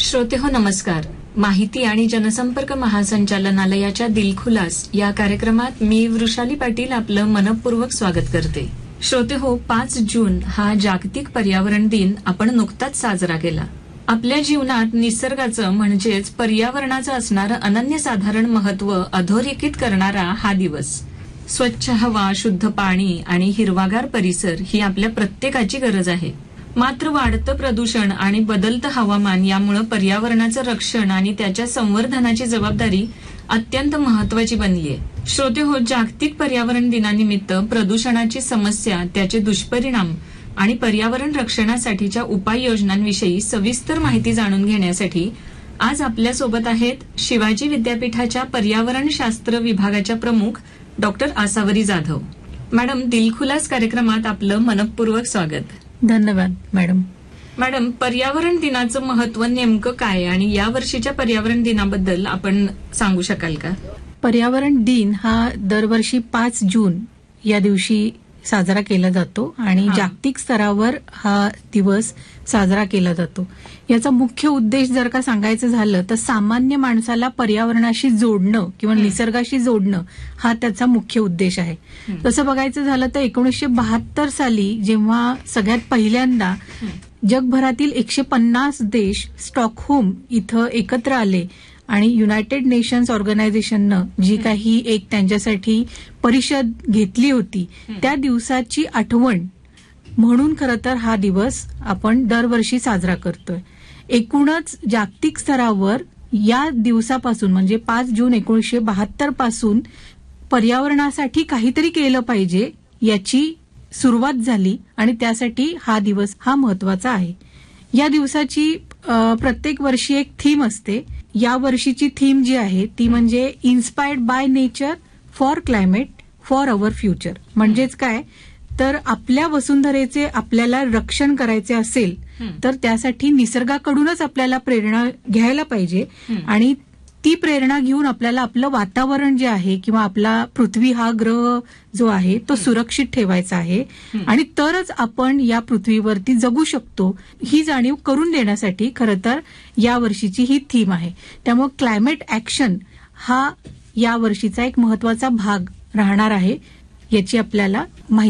श्रोतेहो नमस्कार. माहिती आणि जनसंपर्क महासंचालनालयाच्या दिलखुलास या कार्यक्रमात मी वृषाली पाटील आपलं मनपूर्वक स्वागत करते. श्रोतेहो, 5 जून हा जागतिक पर्यावरण दिन आपण नुकताच साजरा केला. आपल्या जीवनात निसर्गाचं म्हणजेच पर्यावरणाचं असणारं अनन्यसाधारण महत्व अधोरेखित करणारा हा दिवस. स्वच्छ हवा, शुद्ध पाणी आणि हिरवागार परिसर ही आपल्या प्रत्येकाची गरज आहे. मात्र वाढतं प्रदूषण आणि बदलतं हवामान यामुळे पर्यावरणाचं रक्षण आणि त्याच्या संवर्धनाची जबाबदारी अत्यंत महत्वाची बनली आहे. श्रोतेहो, जागतिक पर्यावरण दिनानिमित्त प्रदूषणाची समस्या, त्याचे दुष्परिणाम आणि पर्यावरण रक्षणासाठीच्या उपाययोजनांविषयी सविस्तर माहिती जाणून घेण्यासाठी आज आपल्यासोबत आहेत शिवाजी विद्यापीठाच्या पर्यावरणशास्त्र विभागाच्या प्रमुख डॉक्टर आसावरी जाधव. मॅडम, दिलखुलास कार्यक्रमात आपलं मनपूर्वक स्वागत. धन्यवाद मॅडम. मॅडम, पर्यावरण दिनाचं महत्व नेमकं काय आणि या वर्षीच्या पर्यावरण दिनाबद्दल आपण सांगू शकाल का? पर्यावरण दिन हा दरवर्षी 5 जून या दिवशी साजरा केला जातो आणि जागतिक स्तरावर हा दिवस साजरा केला जातो. याचा मुख्य उद्देश जर का सांगायचं झालं तर सामान्य माणसाला पर्यावरणाशी जोडणं किंवा निसर्गाशी जोडणं हा त्याचा मुख्य उद्देश आहे. तसं बघायचं झालं तर 1972 साली जेव्हा सगळ्यात पहिल्यांदा जगभरातील 150 देश स्टॉकहोम इथं एकत्र आले आणि युनायटेड नेशन्स ऑर्गनायझेशननं जी काही एक त्यांच्यासाठी परिषद घेतली होती त्या दिवसाची आठवण म्हणून खरं तर हा दिवस आपण दरवर्षी साजरा करतोय. एकूणच जागतिक स्तरावर या दिवसापासून म्हणजे 5 जून 1972 पासून पर्यावरणासाठी काहीतरी केलं पाहिजे याची सुरुवात झाली आणि त्यासाठी हा दिवस हा महत्वाचा आहे. या दिवसाची प्रत्येक वर्षी एक थीम असते. या वर्षीची थीम जी आहे ती म्हणजे inspired by nature for climate for our future. म्हणजेच काय तर आपल्या वसुंधरेचे आपल्याला रक्षण करायचे असेल तर त्यासाठी निसर्गाकडूनच आपल्याला प्रेरणा घ्यायला पाहिजे आणि ती प्रेरणा घेऊन आपल्याला आपलं वातावरण जे आहे किंवा आपला पृथ्वी हा ग्रह जो आहे तो सुरक्षित ठेवायचा आहे आणि तरच आपण या पृथ्वीवरती जगू शकतो ही जाणीव करून देण्यासाठी खरं तर या वर्षीची ही थीम आहे. त्यामुळे क्लायमेट ऍक्शन हा या वर्षीचा एक महत्वाचा भाग राहणार आहे याची आपल्याला माहिती